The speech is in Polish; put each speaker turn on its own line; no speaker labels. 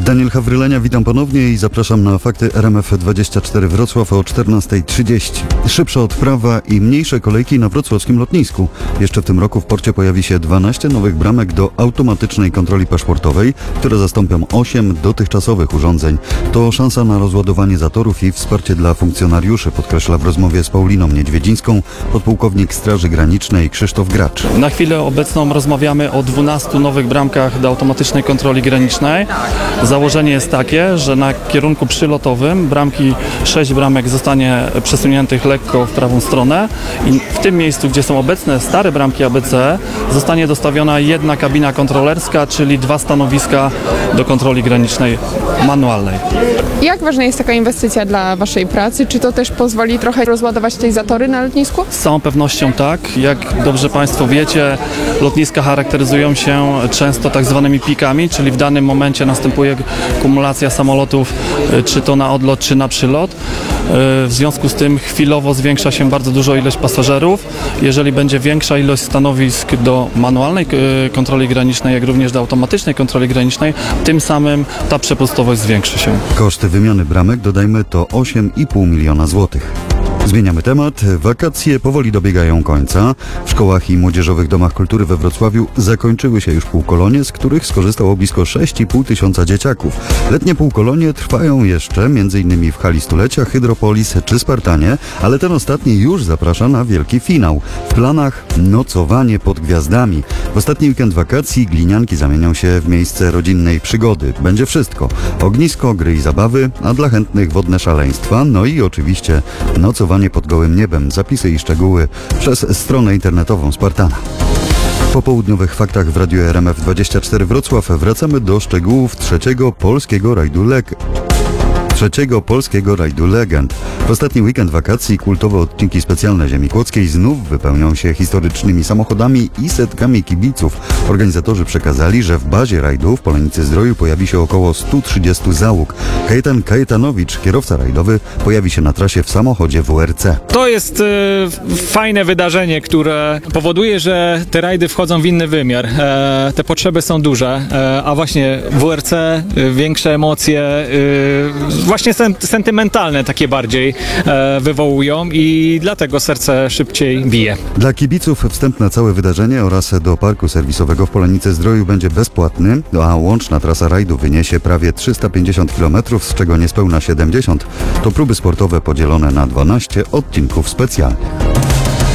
Daniel Hawrylenia, witam ponownie i zapraszam na fakty RMF24 Wrocław o 14:30. Szybsza odprawa i mniejsze kolejki na wrocławskim lotnisku. Jeszcze w tym roku w porcie pojawi się 12 nowych bramek do automatycznej kontroli paszportowej, które zastąpią 8 dotychczasowych urządzeń. To szansa na rozładowanie zatorów i wsparcie dla funkcjonariuszy, podkreśla w rozmowie z Pauliną Niedźwiedzińską podpułkownik Straży Granicznej Krzysztof Gracz.
Na chwilę obecną rozmawiamy o 12 nowych bramkach do automatycznej kontroli granicznej. Założenie jest takie, że na kierunku przylotowym 6 bramek zostanie przesuniętych lekko w prawą stronę i w tym miejscu, gdzie są obecne stare bramki ABC, zostanie dostawiona jedna kabina kontrolerska, czyli 2 stanowiska do kontroli granicznej manualnej.
Jak ważna jest taka inwestycja dla Waszej pracy? Czy to też pozwoli trochę rozładować tej zatory na lotnisku?
Z całą pewnością tak. Jak dobrze Państwo wiecie, lotniska charakteryzują się często tak zwanymi pikami, czyli w danym momencie następuje kumulacja samolotów, czy to na odlot, czy na przylot. W związku z tym chwilowo zwiększa się bardzo dużo ilość pasażerów. Jeżeli będzie większa ilość stanowisk do manualnej kontroli granicznej, jak również do automatycznej kontroli granicznej, tym samym ta przepustowość zwiększy się.
Koszty wymiany bramek, dodajmy, to 8,5 miliona złotych. Zmieniamy temat. Wakacje powoli dobiegają końca. W szkołach i młodzieżowych domach kultury we Wrocławiu zakończyły się już półkolonie, z których skorzystało blisko 6,5 tysiąca dzieciaków. Letnie półkolonie trwają jeszcze, m.in. w hali Stulecia, Hydropolis czy Spartanie, ale ten ostatni już zaprasza na wielki finał. W planach nocowanie pod gwiazdami. W ostatni weekend wakacji glinianki zamienią się w miejsce rodzinnej przygody. Będzie wszystko. Ognisko, gry i zabawy, a dla chętnych wodne szaleństwa, no i oczywiście nocowanie pod gołym niebem. Zapisy i szczegóły przez stronę internetową Spartana. W popołudniowych faktach w radiu RMF24 Wrocław wracamy do szczegółów trzeciego polskiego rajdu legend. W ostatni weekend wakacji kultowe odcinki specjalne Ziemi Kłodzkiej znów wypełnią się historycznymi samochodami i setkami kibiców. Organizatorzy przekazali, że w bazie rajdu w Polenicy-Zdroju pojawi się około 130 załóg. Kajetan Kajetanowicz, kierowca rajdowy, pojawi się na trasie w samochodzie WRC.
To jest fajne wydarzenie, które powoduje, że te rajdy wchodzą w inny wymiar. Te potrzeby są duże, a właśnie WRC większe emocje, właśnie sentymentalne takie bardziej wywołują i dlatego serce szybciej bije.
Dla kibiców wstęp na całe wydarzenie oraz do parku serwisowego w Polenicy-Zdroju będzie bezpłatny, a łączna trasa rajdu wyniesie prawie 350 km, z czego niespełna 70 to próby sportowe podzielone na 12 odcinków specjalnych.